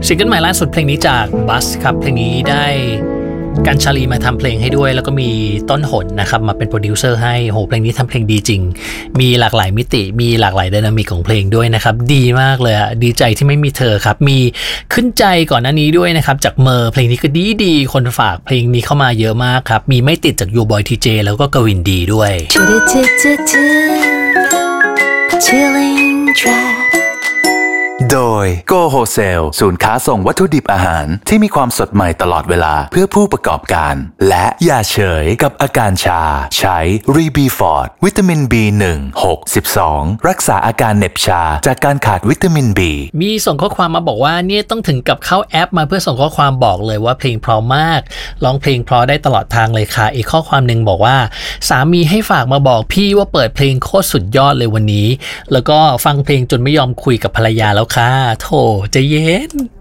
ซิงเกิลใหม่ล่าสุดเพลงนี้จากบัสครับเพลงนี้ได้กันชาลีมาทำเพลงให้ด้วยแล้วก็มีต้นหนนะครับมาเป็นโปรดิวเซอร์ให้โหเพลงนี้ทำเพลงดีจริงมีหลากหลายมิติมีหลากหลายไดนามิกของเพลงด้วยนะครับดีมากเลยอะดีใจที่ไม่มีเธอครับมีขึ้นใจก่อนหน้านี้ด้วยนะครับจากเมอร์เพลงนี้ก็ดีคนฝากเพลงนี้เข้ามาเยอะมากครับมีไม่ติดจากยูบอยทีเจแล้วก็กวินดีด้วยโดย Go Wholesale ศูนย์ค้าส่งวัตถุดิบอาหารที่มีความสดใหม่ตลอดเวลาเพื่อผู้ประกอบการและอย่าเฉยกับอาการชาใช้ Rebiford วิตามิน B1 6 12รักษาอาการเหน็บชาจากการขาดวิตามิน B มีส่งข้อความมาบอกว่าเนี่ยต้องถึงกับเข้าแอปมาเพื่อส่งข้อความบอกเลยว่าเพลงเพราะมากร้องเพลงเพราะได้ตลอดทางเลยค่ะอีกข้อความนึงบอกว่าสามีให้ฝากมาบอกพี่ว่าเปิดเพลงโคตรสุดยอดเลยวันนี้แล้วก็ฟังเพลงจนไม่ยอมคุยกับภรรยาแล้วค่ะโถใจเย็น